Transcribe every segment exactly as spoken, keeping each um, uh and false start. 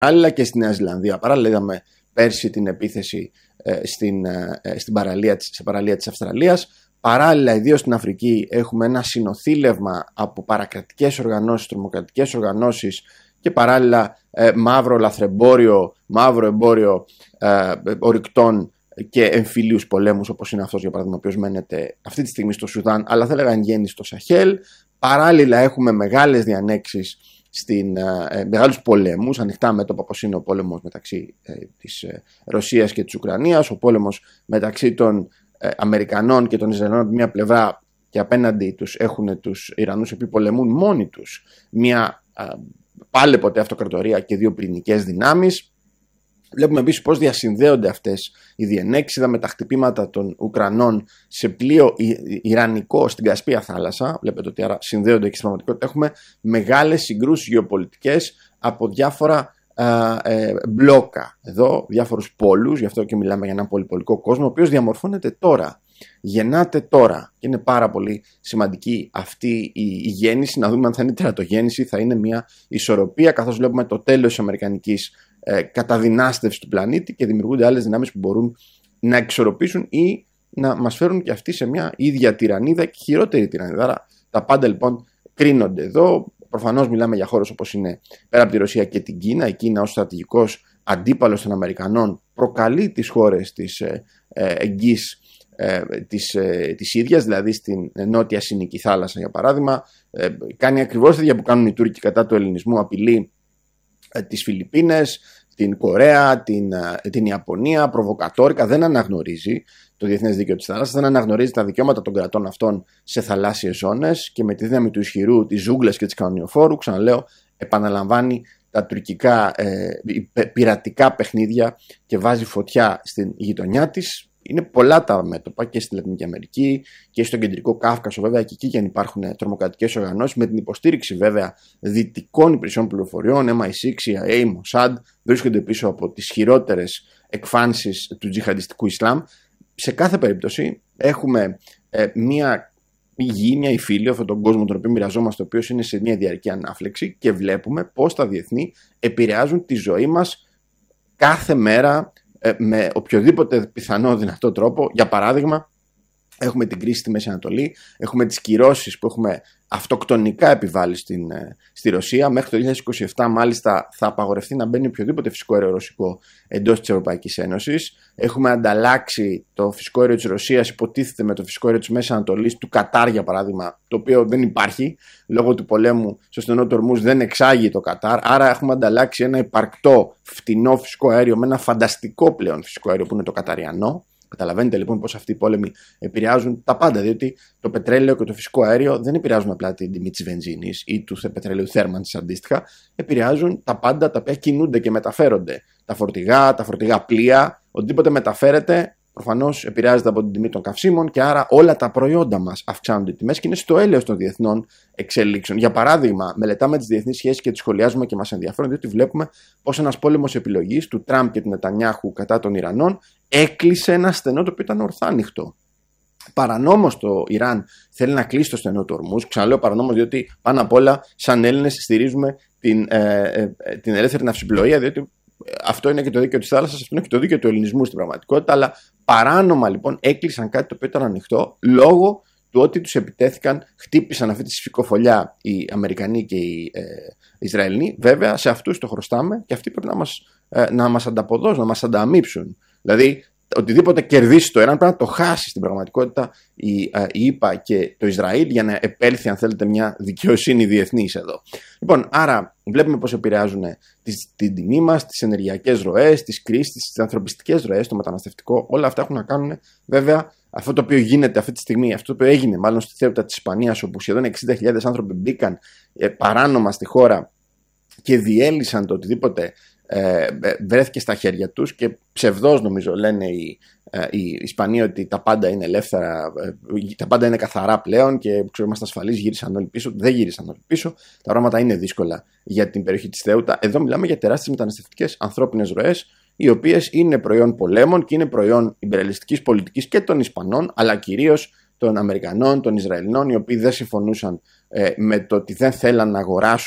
Παράλληλα και στη Νέα Ζηλανδία, παράλληλα είδαμε πέρσι την επίθεση ε, στην, ε, στην παραλία, σε παραλία της Αυστραλίας. Παράλληλα, ιδίως στην Αφρική, έχουμε ένα συνοθήλευμα από παρακρατικές οργανώσεις, τρομοκρατικές οργανώσεις και παράλληλα ε, μαύρο λαθρεμπόριο, μαύρο εμπόριο ε, ορυκτών και εμφυλίους πολέμους, όπως είναι αυτός για παράδειγμα, ο οποίος μένεται αυτή τη στιγμή στο Σουδάν, αλλά θα έλεγα εν γέννη στο Σαχέλ. Παράλληλα έχουμε μεγάλες διανέξεις, στην, ε, μεγάλους πολέμους, ανοιχτά μέτωπα, όπως είναι ο πόλεμος μεταξύ ε, της ε, Ρωσίας και της Ουκρανίας, ο πόλεμος μεταξύ των ε, Αμερικανών και των Ισραηλινών από μια πλευρά, και απέναντι τους έχουν τους Ιρανούς οι οποίοι πολεμούν μόνοι τους μια ε, πάλι ποτέ αυτοκρατορία και δύο πυρηνικές δυνάμεις. Βλέπουμε επίσης πώς διασυνδέονται αυτές οι διενέξεις. Είδαμε τα χτυπήματα των Ουκρανών σε πλοίο ιρανικό στην Κασπία θάλασσα. Βλέπετε ότι άρα συνδέονται και στην πραγματικότητα. Έχουμε μεγάλες συγκρούσεις γεωπολιτικές από διάφορα α, ε, μπλόκα. Εδώ, διάφορους πόλους, γι' αυτό και μιλάμε για έναν πολυπολικό κόσμο, ο οποίος διαμορφώνεται τώρα. Γεννάται τώρα. Και είναι πάρα πολύ σημαντική αυτή η, η γέννηση. Να δούμε αν θα είναι τερατογέννηση, θα είναι μια ισορροπία, καθώς βλέπουμε το τέλος της αμερικανικής ε, καταδυνάστευσης του πλανήτη και δημιουργούνται άλλες δυνάμεις που μπορούν να εξορροπήσουν ή να μας φέρουν και αυτοί σε μια ίδια τυραννίδα και χειρότερη τυραννίδα. Άρα τα πάντα λοιπόν κρίνονται εδώ. Προφανώς μιλάμε για χώρες όπως είναι πέρα από τη Ρωσία και την Κίνα. Η Κίνα ως στρατηγικός αντίπαλος των Αμερικανών προκαλεί τις χώρες της ε, ε, εγγύς ε, της, ε, της ίδιας, δηλαδή στην νότια Συνική θάλασσα για παράδειγμα. Ε, κάνει ακριβώς τα ίδια που κάνουν οι Τούρκοι κατά του ελληνισμού, απειλεί ε, τις Φιλιππίνες, την Κορέα, την, την Ιαπωνία, προβοκατόρικα, δεν αναγνωρίζει το διεθνές δίκαιο της θάλασσας, δεν αναγνωρίζει τα δικαιώματα των κρατών αυτών σε θαλάσσιες ζώνες και με τη δύναμη του ισχυρού, της ζούγκλας και της κανονιοφόρου, ξαναλέω, επαναλαμβάνει τα τουρκικά ε, πειρατικά παιχνίδια και βάζει φωτιά στην γειτονιά της. Είναι πολλά τα μέτωπα και στη Λατινική Αμερική και στον Κεντρικό Κάφκασο, βέβαια, και εκεί και αν υπάρχουν τρομοκρατικές οργανώσεις, με την υποστήριξη βέβαια δυτικών υπηρεσιών πληροφοριών, εμ άι εξ, σι άι έι, Mossad, βρίσκονται πίσω από τις χειρότερες εκφάνσεις του τζιχαντιστικού Ισλάμ. Σε κάθε περίπτωση έχουμε ε, μια γη, μια υφήλιο, αυτόν τον κόσμο τον οποίο μοιραζόμαστε, ο οποίος είναι σε μια διαρκή ανάφλεξη και βλέπουμε πώς τα διεθνή επηρεάζουν τη ζωή μας κάθε μέρα με οποιοδήποτε πιθανό δυνατό τρόπο. Για παράδειγμα, έχουμε την κρίση στη Μέση Ανατολή, έχουμε τις κυρώσεις που έχουμε αυτοκτονικά επιβάλει στην, στη Ρωσία. Μέχρι το δύο χιλιάδες είκοσι επτά μάλιστα θα απαγορευτεί να μπαίνει οποιοδήποτε φυσικό αέριο ρωσικό εντός της Ευρωπαϊκής Ένωσης. Έχουμε ανταλλάξει το φυσικό αέριο της Ρωσίας, υποτίθεται, με το φυσικό αέριο της Μέσης Ανατολής, του Κατάρ για παράδειγμα, το οποίο δεν υπάρχει. Λόγω του πολέμου στο στενό του Ορμούζ δεν εξάγει το Κατάρ. Άρα έχουμε ανταλλάξει ένα υπαρκτό φτηνό φυσικό αέριο με ένα φανταστικό πλέον φυσικό αέριο που είναι το Καταριανό. Καταλαβαίνετε λοιπόν πως αυτοί οι πόλεμοι επηρεάζουν τα πάντα, διότι το πετρέλαιο και το φυσικό αέριο δεν επηρεάζουν απλά την τιμή της βενζίνης ή του πετρελαίου θέρμανσης αντίστοιχα, επηρεάζουν τα πάντα τα οποία κινούνται και μεταφέρονται. Τα φορτηγά, τα φορτηγά πλοία, οτιδήποτε μεταφέρεται, προφανώς επηρεάζεται από την τιμή των καυσίμων και άρα όλα τα προϊόντα μας αυξάνονται οι τιμές και είναι στο έλεος των διεθνών εξελίξεων. Για παράδειγμα, μελετάμε τις διεθνείς σχέσεις και τις σχολιάζουμε και μας ενδιαφέρουν, διότι βλέπουμε πως ένας πόλεμος επιλογής του Τραμπ και του Νετανιάχου κατά των Ιρανών έκλεισε ένα στενό το οποίο ήταν ορθά ανοιχτό. Παρανόμως το Ιράν θέλει να κλείσει το στενό του Ορμούζ. Ξαναλέω παρανόμως, διότι πάνω απ' όλα, σαν Έλληνες, στηρίζουμε την, ε, ε, την ελεύθερη ναυσιπλοεία, διότι αυτό είναι και το δίκαιο της θάλασσας, αυτό είναι και το δίκαιο του ελληνισμού στην πραγματικότητα. Αλλά παράνομα λοιπόν έκλεισαν κάτι το οποίο ήταν ανοιχτό λόγω του ότι τους επιτέθηκαν, χτύπησαν αυτή τη σφικοφολιά οι Αμερικανοί και οι ε, Ισραηλοί. Βέβαια, σε αυτούς το χρωστάμε και αυτοί πρέπει να μας, ε, να μας ανταποδώσουν, να μας ανταμείψουν. Δηλαδή, οτιδήποτε κερδίσει το Ιράν πρέπει να το χάσει στην πραγματικότητα η, η ΗΠΑ και το Ισραήλ για να επέλθει, αν θέλετε, μια δικαιοσύνη διεθνής εδώ. Λοιπόν, άρα βλέπουμε πώς επηρεάζουν τις, την τιμή μας, τις ενεργειακές ροές, τις κρίσεις, τις ανθρωπιστικές ροές, το μεταναστευτικό. Όλα αυτά έχουν να κάνουν βέβαια αυτό το οποίο γίνεται αυτή τη στιγμή, αυτό το οποίο έγινε μάλλον στη Θέουτα της Ισπανίας, όπου σχεδόν εξήντα χιλιάδες άνθρωποι μπήκαν ε, παράνομα στη χώρα και διέλυσαν το οτιδήποτε Ε, βρέθηκε στα χέρια τους και ψευδώς νομίζω λένε οι, ε, οι Ισπανοί ότι τα πάντα είναι ελεύθερα, ε, τα πάντα είναι καθαρά πλέον και ξέρω, είμαστε ασφαλείς, γύρισαν όλοι πίσω. Δεν γύρισαν όλοι πίσω, τα πράγματα είναι δύσκολα για την περιοχή της Θέουτα. Εδώ μιλάμε για τεράστιες μεταναστευτικές ανθρώπινες ροές, οι οποίες είναι προϊόν πολέμων και είναι προϊόν ιμπεριαλιστικής πολιτικής και των Ισπανών, αλλά κυρίως των Αμερικανών, των Ισραηλινών, οι οποίοι δεν συμφωνούσαν ε, με το ότι δεν θέλαν να αγοράσουν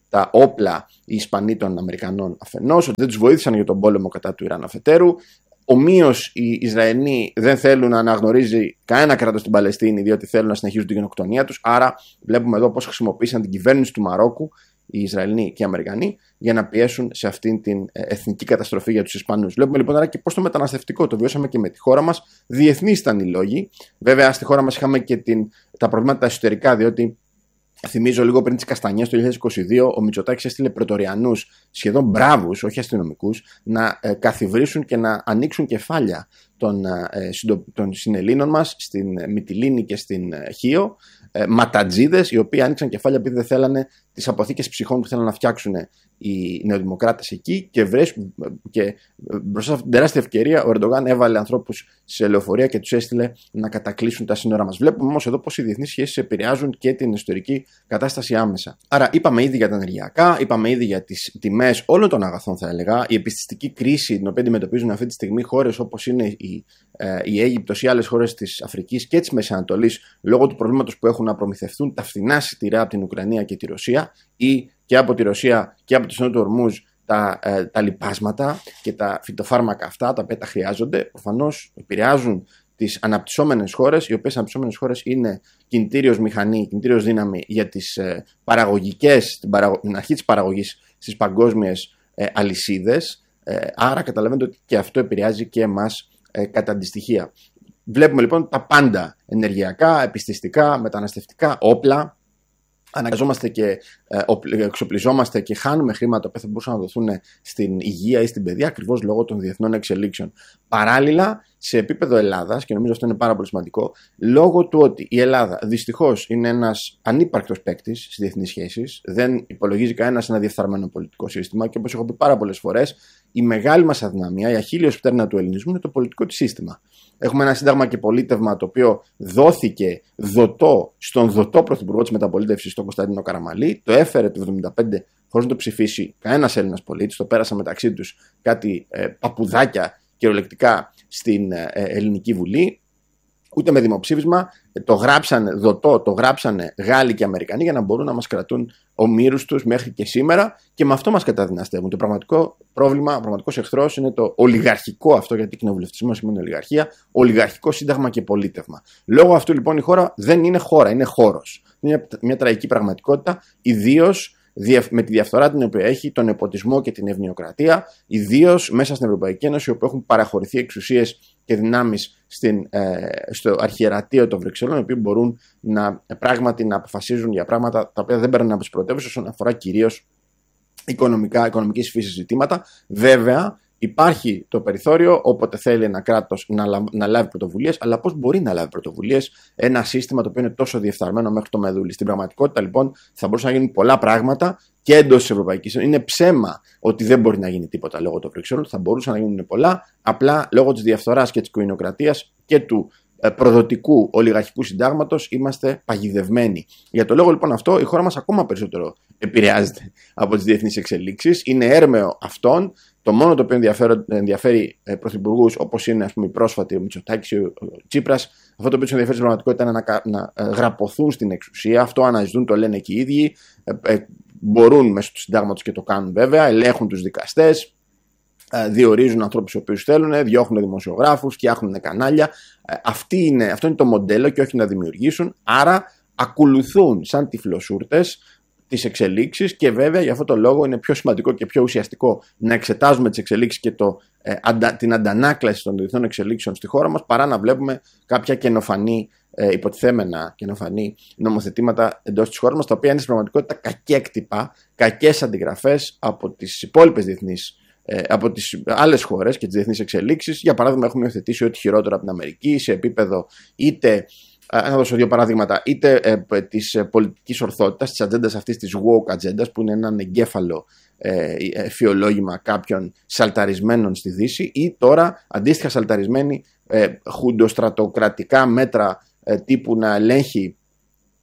τα όπλα οι Ισπανοί των Αμερικανών αφενός, ότι δεν τους βοήθησαν για τον πόλεμο κατά του Ιράν αφετέρου. Ομοίως οι Ισραηλοί δεν θέλουν να αναγνωρίζει κανένα κράτος στην Παλαιστίνη, διότι θέλουν να συνεχίζουν την γενοκτονία τους. Άρα βλέπουμε εδώ πώς χρησιμοποίησαν την κυβέρνηση του Μαρόκου, οι Ισραηλοί και οι Αμερικανοί, για να πιέσουν σε αυτήν την εθνική καταστροφή για τους Ισπανούς. Βλέπουμε λοιπόν άρα και πώς το μεταναστευτικό το βιώσαμε και με τη χώρα μας. Διεθνείς ήταν οι λόγοι. Βέβαια στη χώρα μας είχαμε και την, τα προβλήματα εσωτερικά, διότι θυμίζω λίγο πριν τις καστανιές το δύο χιλιάδες είκοσι δύο, ο Μητσοτάκης έστειλε πρετοριανούς, σχεδόν μπράβους, όχι αστυνομικούς, να ε, καθιβρίσουν και να ανοίξουν κεφάλια των, ε, συντο, των συνελλήνων μας στην ε, Μυτιλήνη και στην ε, Χίο, ε, ματατζίδες, οι οποίοι άνοιξαν κεφάλια επειδή δεν θέλανε τις αποθήκες ψυχών που θέλουν να φτιάξουν οι νεοδημοκράτες εκεί, και, βρες, και μπροστά σε αυτήν την τεράστια ευκαιρία ο Ερντογάν έβαλε ανθρώπους σε λεωφορεία και τους έστειλε να κατακλείσουν τα σύνορα μας. Βλέπουμε όμως εδώ πως οι διεθνείς σχέσεις επηρεάζουν και την ιστορική κατάσταση άμεσα. Άρα είπαμε ήδη για τα ενεργειακά, είπαμε ήδη για τις τιμές όλων των αγαθών, θα έλεγα, η επιστηστική κρίση την οποία αντιμετωπίζουν αυτή τη στιγμή χώρες όπως είναι η, ε, η Αίγυπτος ή άλλες χώρες της Αφρικής και της Μέσης Ανατολής, λόγω του προβλήματος που έχουν να προμηθευτούν τα φθηνά σιτηρά από την Ουκρανία και τη Ρωσία, ή και από τη Ρωσία και από το στενό του Ορμούζ τα, ε, τα λιπάσματα και τα φυτοφάρμακα αυτά, τα οποία τα χρειάζονται, προφανώς επηρεάζουν τις αναπτυσσόμενες χώρες, οι οποίες αναπτυσσόμενες χώρες είναι κινητήριος μηχανή, κινητήριος δύναμη για τις ε, παραγωγικές, την, παραγω... την αρχή της παραγωγής στις παγκόσμιες ε, αλυσίδες. Ε, άρα καταλαβαίνετε ότι και αυτό επηρεάζει και εμάς ε, κατά αντιστοιχεία. Βλέπουμε λοιπόν τα πάντα ενεργειακά, επιστηστικά, μεταναστευτικά, όπλα. Αναγκαζόμαστε και ε, εξοπλιζόμαστε και χάνουμε χρήματα που θα μπορούσαν να δοθούν στην υγεία ή στην παιδεία, ακριβώς λόγω των διεθνών εξελίξεων. Παράλληλα, σε επίπεδο Ελλάδας, και νομίζω αυτό είναι πάρα πολύ σημαντικό, λόγω του ότι η Ελλάδα δυστυχώς είναι ένας ανύπαρκτος παίκτης στις διεθνείς σχέσεις, δεν υπολογίζει κανένας ένα διεφθαρμένο πολιτικό σύστημα, και όπως έχω πει πάρα πολλές φορές, η μεγάλη μας αδυναμία, η αχίλιος πτέρνα του ελληνισμού είναι το πολιτικό της σύστημα. Έχουμε ένα σύνταγμα και πολίτευμα το οποίο δόθηκε δοτό στον δοτό πρωθυπουργό της μεταπολίτευσης, τον Κωνσταντίνο Καραμανλή, το έφερε το εβδομήντα πέντε χωρίς να το ψηφίσει κανένας Έλληνας πολίτης, το πέρασαν μεταξύ τους κάτι ε, παπουδάκια κυριολεκτικά στην ε, Ελληνική Βουλή. Ούτε με δημοψήφισμα, το γράψανε δοτό, το γράψανε Γάλλοι και Αμερικανοί για να μπορούν να μας κρατούν ομήρους τους μέχρι και σήμερα, και με αυτό μας καταδυναστεύουν. Το πραγματικό πρόβλημα, ο πραγματικός εχθρός είναι το ολιγαρχικό αυτό, γιατί κοινοβουλευτισμός σημαίνει ολιγαρχία, ολιγαρχικό σύνταγμα και πολίτευμα. Λόγω αυτού λοιπόν η χώρα δεν είναι χώρα, είναι χώρος. Είναι μια τραγική πραγματικότητα, ιδίως με τη διαφθορά την οποία έχει, τον νεποτισμό και την ευνοιοκρατία, ιδίως μέσα στην Ευρωπαϊκή Ένωση, όπου έχουν παραχωρηθεί εξουσίες και δυνάμεις στην, ε, στο αρχιερατείο των Βρυξελών, οι οποίοι μπορούν να, πράγματι να αποφασίζουν για πράγματα τα οποία δεν παίρνουν από τις πρωτεύουσες, όσον αφορά κυρίως οικονομικά, οικονομικής φύσης ζητήματα. Βέβαια, υπάρχει το περιθώριο όποτε θέλει ένα κράτος να, να λάβει πρωτοβουλίες, αλλά πώς μπορεί να λάβει πρωτοβουλίες ένα σύστημα το οποίο είναι τόσο διεφθαρμένο μέχρι το μεδούλι. Στην πραγματικότητα, λοιπόν, θα μπορούσαν να γίνουν πολλά πράγματα και εντός της Ευρωπαϊκής Ένωσης. Είναι ψέμα ότι δεν μπορεί να γίνει τίποτα λόγω των Βρυξελών. Θα μπορούσαν να γίνουν πολλά, απλά λόγω της διαφθοράς και της κοινοκρατίας και του προδοτικού ολιγαρχικού συντάγματος είμαστε παγιδευμένοι. Για το λόγο λοιπόν αυτό, η χώρα μας ακόμα περισσότερο επηρεάζεται από τις διεθνείς εξελίξεις. Είναι έρμεο αυτών. Το μόνο το οποίο ενδιαφέρει, ενδιαφέρει ε, πρωθυπουργούς, όπως είναι ας πούμε, η πρόσφατη, ο Μητσοτάκης, ο, ο Τσίπρας, αυτό το οποίο τους ενδιαφέρει στην πραγματικότητα είναι να, να, να γραπωθούν στην εξουσία. Αυτό αναζητούν, το λένε και οι ίδιοι. Ε, ε, μπορούν μέσω του συντάγματος και το κάνουν βέβαια. Ελέγχουν τους δικαστές. Διορίζουν ανθρώπους οι οποίους θέλουν, διώχνουν δημοσιογράφους, φτιάχνουν κανάλια. Αυτή είναι, αυτό είναι το μοντέλο και όχι να δημιουργήσουν. Άρα ακολουθούν σαν τυφλοσούρτες τις εξελίξεις, και βέβαια για αυτό το λόγο είναι πιο σημαντικό και πιο ουσιαστικό να εξετάζουμε τις εξελίξεις και το, ε, αντα, την αντανάκλαση των διεθνών εξελίξεων στη χώρα μας, παρά να βλέπουμε κάποια καινοφανή, ε, υποτιθέμενα καινοφανή νομοθετήματα εντός της χώρας μας, τα οποία είναι στην πραγματικότητα κακέκτυπα, κακές αντιγραφές από τις υπόλοιπες διεθνείς, από τις άλλες χώρες και τις διεθνείς εξελίξεις. Για παράδειγμα, έχουμε υιοθετήσει ό,τι χειρότερο από την Αμερική σε επίπεδο είτε, να δώσω δύο παραδείγματα, είτε ε, της πολιτικής ορθότητας, της ατζέντας αυτής της woke ατζέντας, που είναι έναν εγκέφαλο ε, φιολόγημα κάποιων σαλταρισμένων στη Δύση, ή τώρα αντίστοιχα σαλταρισμένοι ε, χουντοστρατοκρατικά μέτρα ε, τύπου να ελέγχει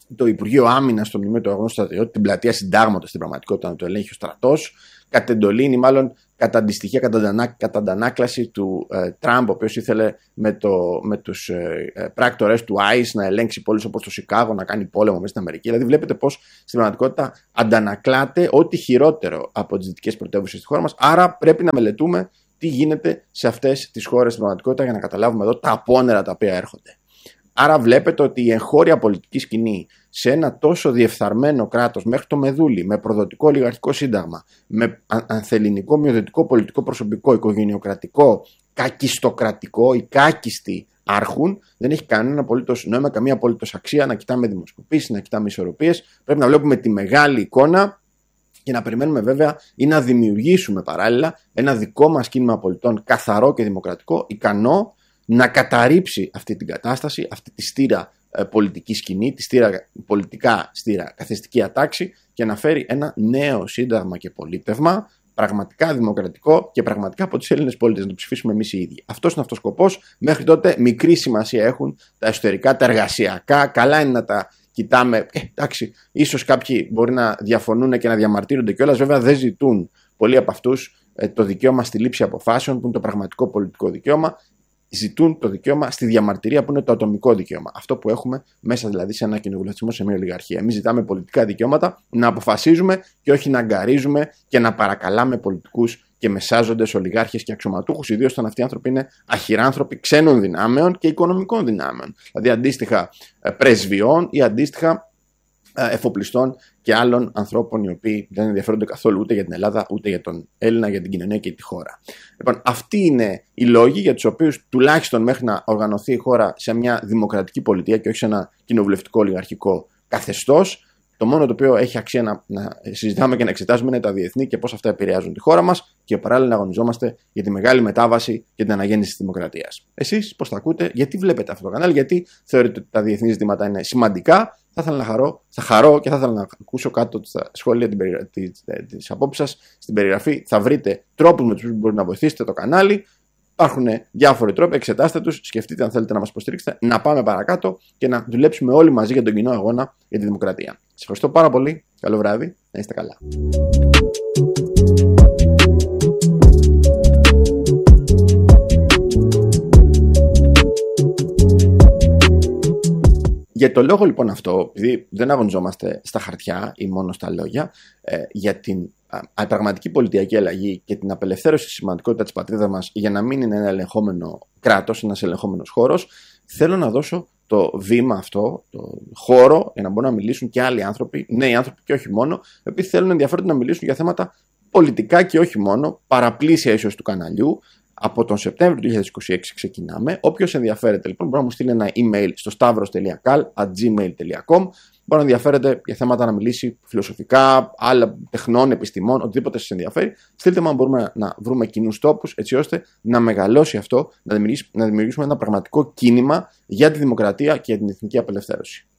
το Υπουργείο Άμυνας στο μνημείο του αγώνου στρατιώτη, την πλατεία Συντάγματος στην πραγματικότητα να το ελέγχει ο στρατός, κατ' εντολή ή μάλλον κατά αντιστοιχεία, κατά αντανάκλαση του ε, Τραμπ, ο οποίος ήθελε με, το, με τους ε, ε, πράκτορες του άι ες να ελέγξει πόλεις όπως το Σικάγο, να κάνει πόλεμο μέσα στην Αμερική. Δηλαδή, βλέπετε πως στην πραγματικότητα αντανακλάται ό,τι χειρότερο από τις δυτικές πρωτεύουσες στη χώρα μας. Άρα, πρέπει να μελετούμε τι γίνεται σε αυτές τις χώρες στην πραγματικότητα για να καταλάβουμε εδώ τα απόνερα τα οποία έρχονται. Άρα βλέπετε ότι η εγχώρια πολιτική σκηνή σε ένα τόσο διεφθαρμένο κράτος μέχρι το μεδούλι, με προδοτικό ολιγαρχικό σύνταγμα, με ανθελληνικό μειοδοτικό πολιτικό προσωπικό, οικογενειοκρατικό, κακιστοκρατικό, οι κάκιστοι άρχουν, δεν έχει κανένα απολύτως νόημα, καμία απολύτως αξία να κοιτάμε δημοσκοπήσεις, να κοιτάμε ισορροπίες. Πρέπει να βλέπουμε τη μεγάλη εικόνα και να περιμένουμε βέβαια ή να δημιουργήσουμε παράλληλα ένα δικό μας κίνημα πολιτών καθαρό και δημοκρατικό, ικανό να καταρρύψει αυτή την κατάσταση, αυτή τη στήρα ε, πολιτική σκηνή, τη στήρα, πολιτικά στήρα καθεστική ατάξη και να φέρει ένα νέο σύνταγμα και πολίτευμα πραγματικά δημοκρατικό και πραγματικά από τους Έλληνες πολίτες, να το ψηφίσουμε εμείς οι ίδιοι. Αυτός είναι αυτός ο σκοπός. Μέχρι τότε μικρή σημασία έχουν τα εσωτερικά, τα εργασιακά. Καλά είναι να τα κοιτάμε. Ε, εντάξει, ίσως κάποιοι μπορεί να διαφωνούν και να διαμαρτύρονται κιόλας. Βέβαια, δεν ζητούν πολλοί από αυτούς ε, το δικαίωμα στη λήψη αποφάσεων, που είναι το πραγματικό πολιτικό δικαίωμα. Ζητούν το δικαίωμα στη διαμαρτυρία, που είναι το ατομικό δικαίωμα. Αυτό που έχουμε μέσα δηλαδή σε ένα κοινοβουλευτισμό, σε μια ολιγαρχία. Εμείς ζητάμε πολιτικά δικαιώματα, να αποφασίζουμε και όχι να αγκαρίζουμε και να παρακαλάμε πολιτικούς και μεσάζοντες, ολιγάρχες και αξιωματούχους, ιδίως όταν αυτοί οι άνθρωποι είναι αχυράνθρωποι ξένων δυνάμεων και οικονομικών δυνάμεων. Δηλαδή αντίστοιχα πρεσβειών ή αντίστοιχα εφοπλιστών και άλλων ανθρώπων οι οποίοι δεν ενδιαφέρονται καθόλου ούτε για την Ελλάδα ούτε για τον Έλληνα, για την κοινωνία και τη χώρα. Λοιπόν, αυτοί είναι οι λόγοι για τους οποίους τουλάχιστον μέχρι να οργανωθεί η χώρα σε μια δημοκρατική πολιτεία και όχι σε ένα κοινοβουλευτικό ολιγαρχικό καθεστώς, το μόνο το οποίο έχει αξία να, να συζητάμε και να εξετάζουμε είναι τα διεθνή και πώς αυτά επηρεάζουν τη χώρα μας και παράλληλα να αγωνιζόμαστε για τη μεγάλη μετάβαση και την αναγέννηση της δημοκρατίας. Εσείς πώς τα ακούτε, γιατί βλέπετε αυτό το κανάλι, γιατί θεωρείτε ότι τα διεθνή ζητήματα είναι σημαντικά. Θα ήθελα να χαρώ, θα χαρώ και θα ήθελα να ακούσω κάτω στα σχόλια της απόψης σας στην περιγραφή. Θα βρείτε τρόπους με τους οποίους μπορείτε να βοηθήσετε το κανάλι. Υπάρχουν διάφοροι τρόποι, εξετάστε τους, σκεφτείτε αν θέλετε να μας υποστηρίξετε, να πάμε παρακάτω και να δουλέψουμε όλοι μαζί για τον κοινό αγώνα για τη δημοκρατία. Σας ευχαριστώ πάρα πολύ. Καλό βράδυ. Να είστε καλά. Για το λόγο λοιπόν αυτό, επειδή δεν αγωνιζόμαστε στα χαρτιά ή μόνο στα λόγια, ε, για την α, πραγματική πολιτιακή αλλαγή και την απελευθέρωση της σημαντικότητα της πατρίδας μας για να μην είναι ένα ελεγχόμενο κράτος, ένας ελεγχόμενος χώρος, θέλω να δώσω το βήμα αυτό, το χώρο, για να μπορούν να μιλήσουν και άλλοι άνθρωποι, νέοι άνθρωποι και όχι μόνο, οι οποίοι θέλουν ενδιαφέρονται να μιλήσουν για θέματα πολιτικά και όχι μόνο, παραπλήσια ίσως του καναλιού. Από τον Σεπτέμβριο του δύο χιλιάδες είκοσι έξι ξεκινάμε. Όποιος ενδιαφέρεται λοιπόν μπορεί να μου στείλει ένα email στο stavros τελεία kal at gmail τελεία com. Μπορεί να ενδιαφέρεται για θέματα να μιλήσει φιλοσοφικά, άλλα τεχνών, επιστημών, οτιδήποτε σας ενδιαφέρει. Στείλτε μου αν μπορούμε να βρούμε κοινούς τόπους έτσι ώστε να μεγαλώσει αυτό, να δημιουργήσουμε, να δημιουργήσουμε ένα πραγματικό κίνημα για τη δημοκρατία και για την εθνική απελευθέρωση.